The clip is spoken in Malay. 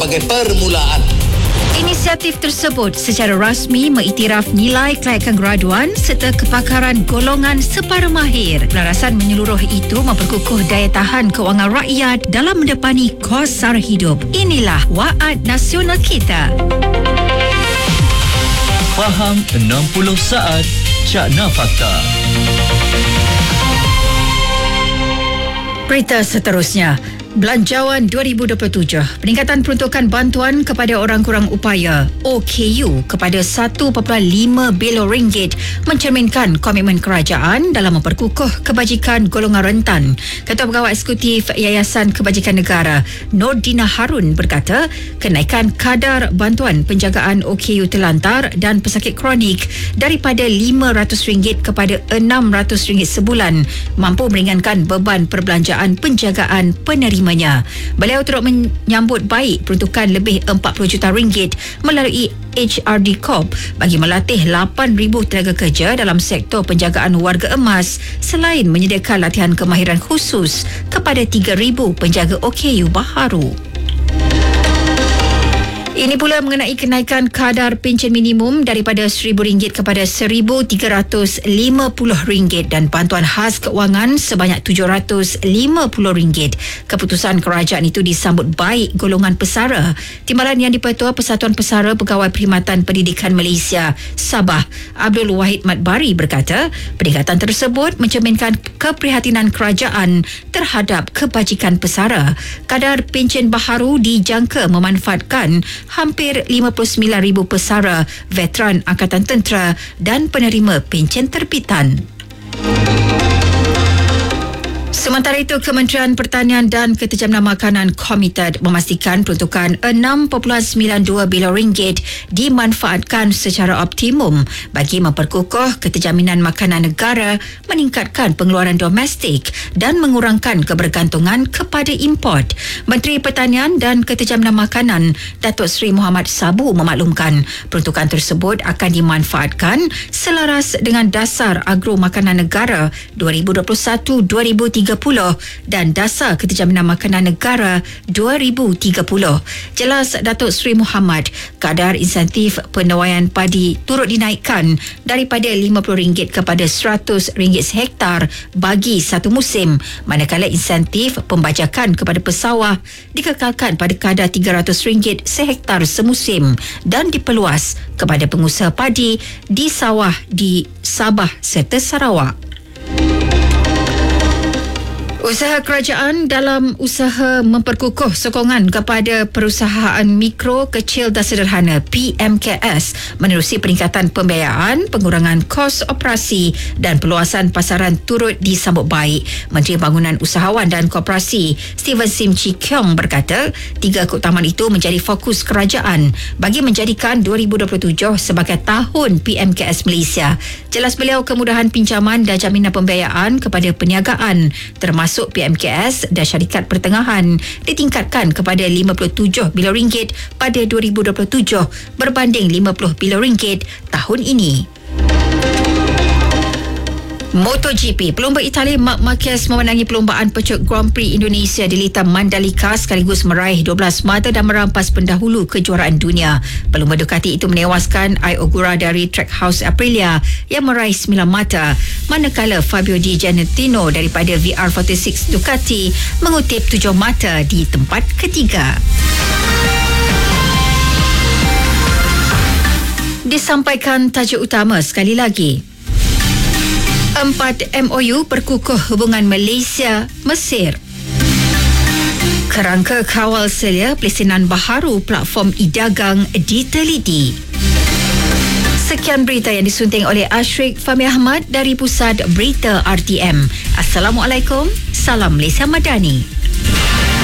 sebagai permulaan. Inisiatif tersebut secara rasmi mengiktiraf nilai kelayakan graduan serta kepakaran golongan separuh mahir. Pelarasan menyeluruh itu memperkukuh daya tahan kewangan rakyat dalam mendepani kos sara hidup. Inilah Waad Nasional kita. Faham 60 saat Cakna Fakta. Berita seterusnya. Belanjawan 2027, peningkatan peruntukan bantuan kepada orang kurang upaya OKU kepada 1.5 bilion ringgit mencerminkan komitmen kerajaan dalam memperkukuh kebajikan golongan rentan. Ketua Pegawai Eksekutif Yayasan Kebajikan Negara Nordina Harun berkata, kenaikan kadar bantuan penjagaan OKU terlantar dan pesakit kronik daripada RM500 kepada RM600 sebulan mampu meringankan beban perbelanjaan penjagaan penerima. Beliau turut menyambut baik peruntukan lebih RM40 juta melalui HRD Corp bagi melatih 8,000 tenaga kerja dalam sektor penjagaan warga emas selain menyediakan latihan kemahiran khusus kepada 3,000 penjaga OKU baharu. Ini pula mengenai kenaikan kadar pencen minimum daripada RM1,000 kepada RM1,350 dan bantuan khas keuangan sebanyak RM750. Keputusan kerajaan itu disambut baik golongan pesara. Timbalan Yang di-Pertua Persatuan Pesara Pegawai Perkhidmatan Pendidikan Malaysia Sabah, Abdul Wahid Matbari berkata, peningkatan tersebut mencerminkan keprihatinan kerajaan terhadap kebajikan pesara. Kadar pencen baharu dijangka memanfaatkan hampir 59,000 pesara, veteran Angkatan Tentera dan penerima pencen terbitan. Sementara itu, Kementerian Pertanian dan Ketejaman Makanan komited memastikan peruntukan RM6.92 bilion dimanfaatkan secara optimum bagi memperkukuh keterjaminan makanan negara, meningkatkan pengeluaran domestik dan mengurangkan kebergantungan kepada import. Menteri Pertanian dan Ketejaman Makanan Datuk Seri Muhammad Sabu memaklumkan peruntukan tersebut akan dimanfaatkan selaras dengan Dasar Agro Makanan Negara 2021-2030 dan Dasar Keterjaminan Makanan Negara 2030. Jelas Datuk Seri Muhammad, kadar insentif penuaian padi turut dinaikkan daripada RM50 kepada RM100 sehektar bagi satu musim, manakala insentif pembajakan kepada pesawah dikekalkan pada kadar RM300 sehektar semusim dan diperluas kepada pengusaha padi di sawah di Sabah serta Sarawak. Usaha kerajaan dalam usaha memperkukuh sokongan kepada perusahaan mikro, kecil dan sederhana PMKS menerusi peningkatan pembiayaan, pengurangan kos operasi dan perluasan pasaran turut disambut baik. Menteri Bangunan Usahawan dan Koperasi Steven Sim Chee Kiong berkata, 3 keutamaan itu menjadi fokus kerajaan bagi menjadikan 2027 sebagai tahun PMKS Malaysia. Jelas beliau, kemudahan pinjaman dan jaminan pembiayaan kepada perniagaan termasuk PMKS dan syarikat pertengahan ditingkatkan kepada RM57 bilion pada 2027 berbanding RM50 bilion tahun ini. MotoGP, pelumba Itali Marc Marquez memenangi perlumbaan pecut Grand Prix Indonesia di litar Mandalika sekaligus meraih 12 mata dan merampas pendahulu kejuaraan dunia. Pelumba Ducati itu menewaskan Ai Ogura dari Trackhouse Aprilia yang meraih 9 mata, manakala Fabio Di Giannantino daripada VR46 Ducati mengutip 7 mata di tempat ketiga. Disampaikan tajuk utama sekali lagi. 4 MOU perkukuh hubungan Malaysia-Mesir. Kerangka kawal selia pelesinan baharu platform e-dagang diteliti. Sekian berita yang disunting oleh Ashrik Fahmi Ahmad dari Pusat Berita RTM. Assalamualaikum, salam Malaysia Madani.